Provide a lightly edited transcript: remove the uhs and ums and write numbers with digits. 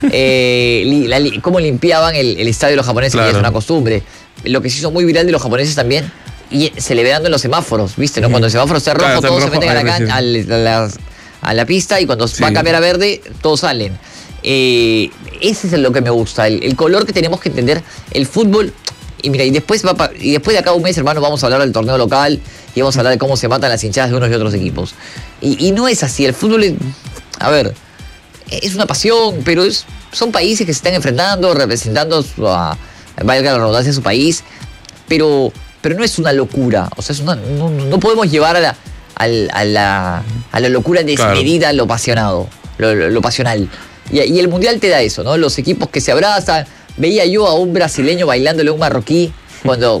cómo limpiaban el estadio de los japoneses, Claro. que es una costumbre. Lo que se hizo muy viral de los japoneses también, y se le ve dando en los semáforos, ¿viste? ¿No? Cuando el semáforo está rojo, Claro, está todos se rojo, meten ahí a la pista, y cuando Sí. va a cambiar a verde, todos salen. Ese es lo que me gusta, el color que tenemos que entender. El fútbol. Y mira, y después de acá a un mes, hermano, vamos a hablar del torneo local y vamos a hablar de cómo se matan las hinchadas de unos y otros equipos. Y no es así, el fútbol a ver, es una pasión, pero son países que se están enfrentando, representando valga la redundancia, su país, pero no es una locura. O sea, no podemos llevar a la locura desmedida lo apasionado, lo pasional. Y el Mundial te da eso, ¿no? Los equipos que se abrazan. Veía yo a un brasileño bailándole a un marroquí